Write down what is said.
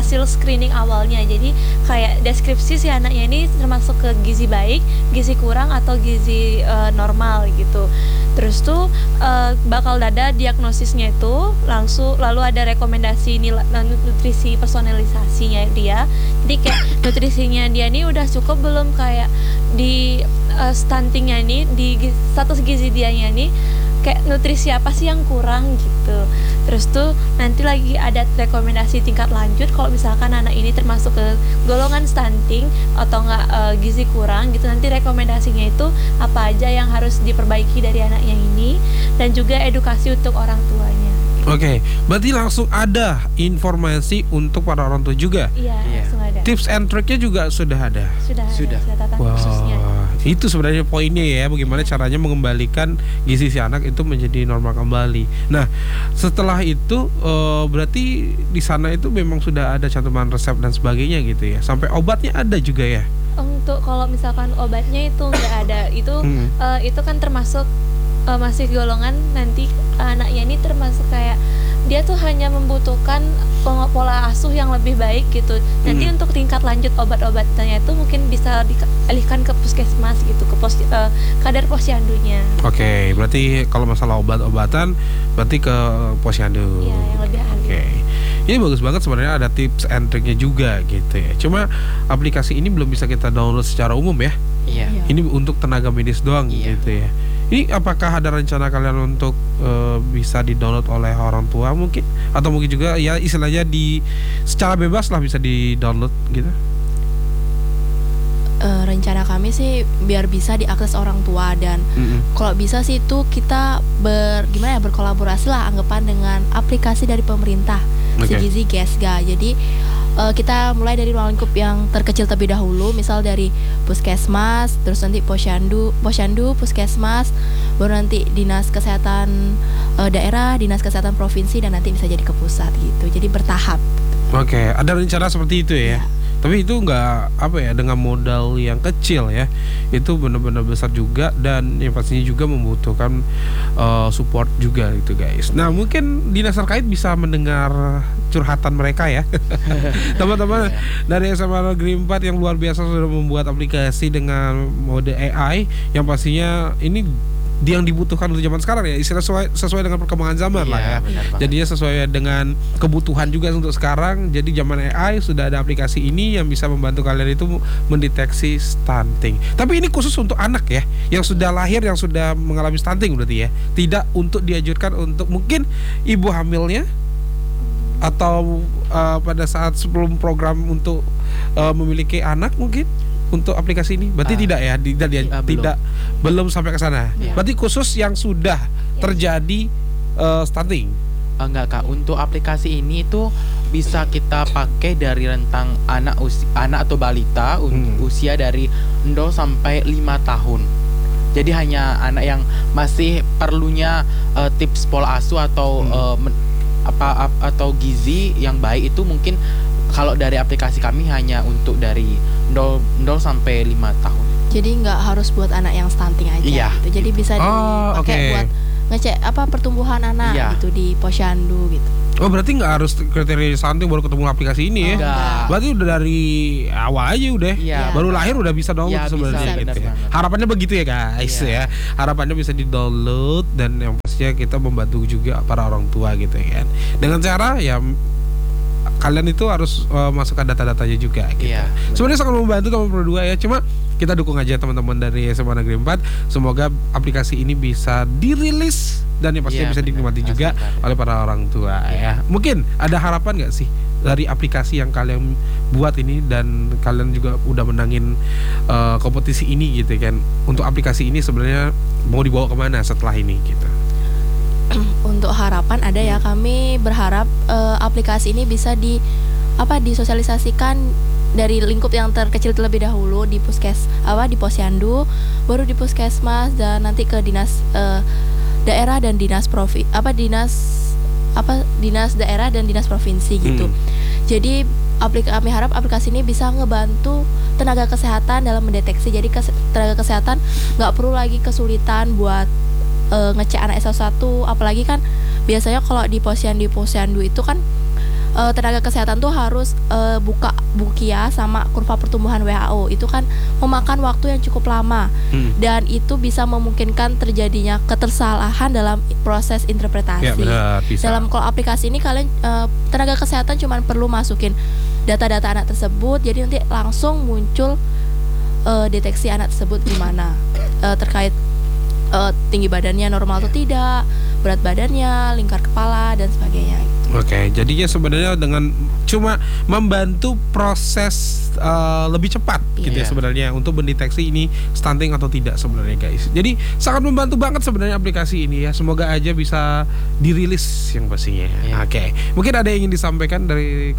hasil screening awalnya. Jadi kayak deskripsi si anaknya ini termasuk ke gizi baik, gizi kurang atau gizi normal gitu. Terus tuh bakal ada diagnosisnya itu lalu ada rekomendasi nutrisi personalisasinya dia. Jadi kayak nutrisinya dia ini udah cukup belum, kayak di stuntingnya ini di status gizi dianya ini kayak nutrisi apa sih yang kurang gitu. Terus tuh nanti lagi ada rekomendasi tingkat lanjut kalau misalkan anak ini termasuk ke golongan stunting atau enggak gizi kurang gitu, nanti rekomendasinya itu apa aja yang harus diperbaiki dari anaknya ini, dan juga edukasi untuk orang tuanya. Oke, berarti langsung ada informasi untuk para orang tua juga. Iya, langsung ada. Tips and triknya juga sudah ada. Sudah tata khususnya. Itu sebenarnya poinnya ya, bagaimana caranya mengembalikan gizi si anak itu menjadi normal kembali. Nah, setelah itu berarti di sana itu memang sudah ada cantuman resep dan sebagainya gitu ya. Sampai obatnya ada juga ya. Untuk kalau misalkan obatnya itu nggak ada, itu kan termasuk masih golongan nanti anaknya ini termasuk kayak dia tuh hanya membutuhkan pola asuh yang lebih baik gitu. Nanti untuk tingkat lanjut obat-obatnya itu mungkin bisa dialihkan ke puskesmas gitu, ke kadar posyandunya. Oke, berarti kalau masalah obat-obatan berarti ke posyandu. Iya, yang lebih ahli. Oke. Ini bagus banget sebenarnya, ada tips and triknya juga gitu ya. Cuma aplikasi ini belum bisa kita download secara umum ya. Iya. Ini untuk tenaga medis doang gitu ya. Ini apakah ada rencana kalian untuk bisa di-download oleh orang tua mungkin? Atau mungkin juga ya istilahnya secara bebas lah bisa di-download gitu? Rencana kami sih biar bisa diakses orang tua, dan kalau bisa sih itu kita berkolaborasi lah anggapan dengan aplikasi dari pemerintah, Gizi Gesga. Jadi kita mulai dari ruang lingkup yang terkecil terlebih dahulu, misal dari puskesmas, terus nanti posyandu, puskesmas, baru nanti dinas kesehatan daerah, dinas kesehatan provinsi, dan nanti bisa jadi ke pusat gitu. Jadi bertahap. Oke, ada rencana seperti itu ya. Tapi itu nggak dengan modal yang kecil ya. Itu benar-benar besar juga, dan yang pastinya juga membutuhkan support juga gitu guys. Nah, mungkin dinas terkait bisa mendengar curhatan mereka ya. Teman-teman dari SMA Negeri 4 yang luar biasa sudah membuat aplikasi dengan mode AI yang pastinya ini yang dibutuhkan untuk zaman sekarang ya, sesuai dengan perkembangan zaman lah ya. Jadinya sesuai dengan kebutuhan juga untuk sekarang. Jadi zaman AI sudah ada aplikasi ini yang bisa membantu kalian itu mendeteksi stunting. Tapi ini khusus untuk anak ya, yang sudah lahir, yang sudah mengalami stunting berarti ya. Tidak untuk dianjurkan untuk mungkin ibu hamilnya atau pada saat sebelum program untuk memiliki anak mungkin. Untuk aplikasi ini berarti tidak ya, belum sampai ke sana. Berarti khusus yang sudah terjadi stunting. Enggak Kak, untuk aplikasi ini itu bisa kita pakai dari rentang anak atau balita usia dari 0 sampai 5 tahun. Jadi hanya anak yang masih perlunya tips pola asuh atau atau gizi yang baik itu mungkin kalau dari aplikasi kami hanya untuk dari 0 sampai 5 tahun. Jadi nggak harus buat anak yang stunting aja gitu. Jadi bisa dipakai buat ngecek pertumbuhan anak gitu di posyandu gitu. Oh, berarti nggak harus kriteria stunting baru ketemu aplikasi ini ya? Berarti udah dari awal aja udah, baru lahir udah bisa download sebenarnya gitu ya. Harapannya begitu ya guys ya. Harapannya bisa di download, dan yang pastinya kita membantu juga para orang tua gitu ya kan. Dengan cara ya kalian itu harus masukkan data-datanya juga gitu. Sebenarnya sangat membantu teman-teman berdua ya. Cuma kita dukung aja teman-teman dari SMA Negeri 4. Semoga aplikasi ini bisa dirilis dan yang pastinya bisa dinikmati juga oleh para orang tua ya. Mungkin ada harapan nggak sih dari aplikasi yang kalian buat ini, dan kalian juga udah menangin kompetisi ini gitu kan. Untuk aplikasi ini sebenarnya mau dibawa kemana setelah ini gitu? Untuk harapan ada ya, kami berharap aplikasi ini bisa disosialisasikan dari lingkup yang terkecil terlebih dahulu di di posyandu, baru di puskesmas, dan nanti ke dinas daerah dan dinas daerah dan dinas provinsi gitu. Jadi kami harap aplikasi ini bisa ngebantu tenaga kesehatan dalam mendeteksi. Jadi tenaga kesehatan nggak perlu lagi kesulitan buat ngecek anak SO1, apalagi kan biasanya kalau di posyandu itu kan tenaga kesehatan tuh harus buka bukia sama kurva pertumbuhan WHO. Itu kan memakan waktu yang cukup lama dan itu bisa memungkinkan terjadinya ketersalahan dalam proses interpretasi. Ya, benar, bisa. Dalam kalau aplikasi ini kalian tenaga kesehatan cuma perlu masukin data-data anak tersebut, jadi nanti langsung muncul deteksi anak tersebut gimana terkait tinggi badannya normal atau tidak, berat badannya, lingkar kepala dan sebagainya. Oke, jadinya sebenarnya dengan cuma membantu proses lebih cepat gitu ya sebenarnya untuk mendeteksi ini stunting atau tidak sebenarnya guys. Jadi sangat membantu banget sebenarnya aplikasi ini ya. Semoga aja bisa dirilis yang pastinya. Oke, mungkin ada yang ingin disampaikan dari